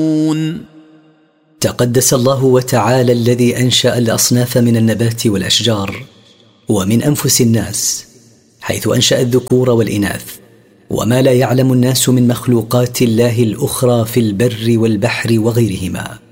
تقدس الله وتعالى الذي أنشأ الأصناف من النبات والأشجار ومن أنفس الناس، حيث أنشأ الذكور والإناث وما لا يعلم الناس من مخلوقات الله الأخرى في البر والبحر وغيرهما.